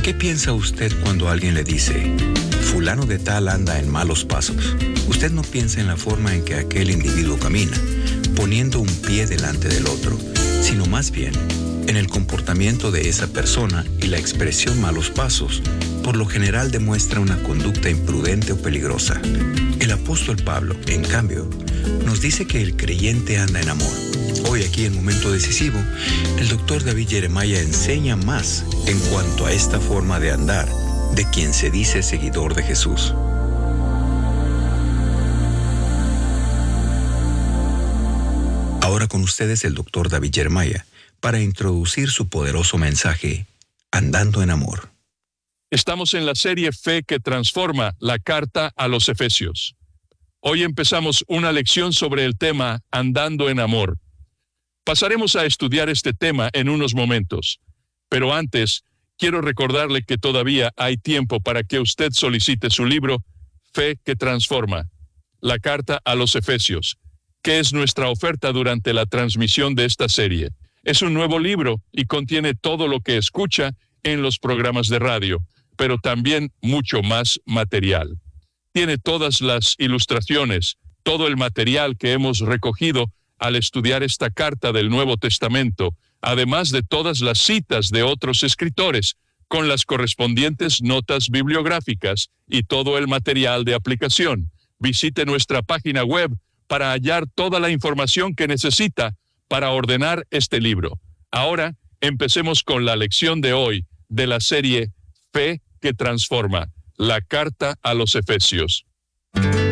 ¿Qué piensa usted cuando alguien le dice, fulano de tal anda en malos pasos? Usted no piensa en la forma en que aquel individuo camina, poniendo un pie delante del otro, sino más bien en el comportamiento de esa persona, y la expresión malos pasos por lo general demuestra una conducta imprudente o peligrosa. El apóstol Pablo, en cambio, nos dice que el creyente anda en amor. Hoy aquí en Momento Decisivo, el Dr. David Jeremiah enseña más en cuanto a esta forma de andar de quien se dice seguidor de Jesús. Ahora con ustedes el Dr. David Jeremiah para introducir su poderoso mensaje, Andando en Amor. Estamos en la serie Fe que Transforma, la carta a los Efesios. Hoy empezamos una lección sobre el tema Andando en Amor. Pasaremos a estudiar este tema en unos momentos, pero antes quiero recordarle que todavía hay tiempo para que usted solicite su libro Fe que Transforma, la carta a los Efesios, que es nuestra oferta durante la transmisión de esta serie. Es un nuevo libro y contiene todo lo que escucha en los programas de radio, pero también mucho más material. Tiene todas las ilustraciones, todo el material que hemos recogido al estudiar esta carta del Nuevo Testamento, además de todas las citas de otros escritores, con las correspondientes notas bibliográficas y todo el material de aplicación. Visite nuestra página web para hallar toda la información que necesita para ordenar este libro. Ahora, empecemos con la lección de hoy de la serie Fe que Transforma, la carta a los Efesios.